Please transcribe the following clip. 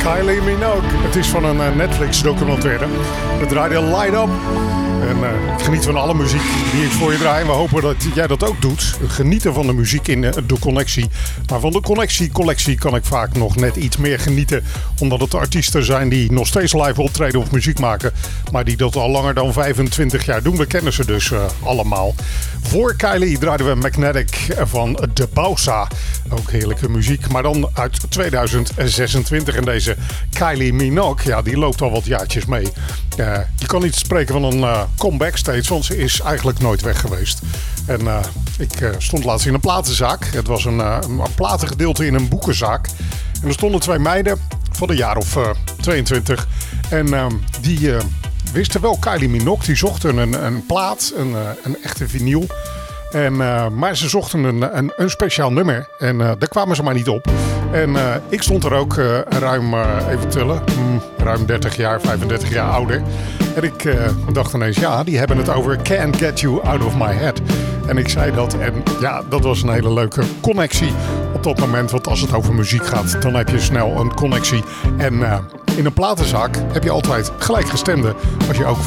Kylie Minogue. Het is van een Netflix-documentaire. We draaien Light Up. En ik geniet van alle muziek die ik voor je draai. We hopen dat jij dat ook doet. Genieten van de muziek in de connectie. Maar van de collectie kan ik vaak nog net iets meer genieten. Omdat het artiesten zijn die nog steeds live optreden of muziek maken. Maar die dat al langer dan 25 jaar doen. We kennen ze dus allemaal. Voor Kylie draaiden we Magnetic van De Bausa. Ook heerlijke muziek. Maar dan uit 2026. En deze Kylie Minogue, ja, die loopt al wat jaartjes mee. Je kan niet spreken van een comeback steeds, want ze is eigenlijk nooit weg geweest. En ik stond laatst in een platenzaak. Het was een platengedeelte in een boekenzaak. En er stonden twee meiden van een jaar of 22. En die wisten wel Kylie Minogue. Die zochten een plaat, een echte vinyl. Maar ze zochten een speciaal nummer. En daar kwamen ze maar niet op. En ik stond er ook ruim, even tellen, ruim 30 jaar, 35 jaar ouder. En ik dacht ineens, ja, die hebben het over Can't Get You Out of My Head. En ik zei dat en ja, dat was een hele leuke connectie op dat moment. Want als het over muziek gaat, dan heb je snel een connectie. En in een platenzaak heb je altijd gelijkgestemden als je ook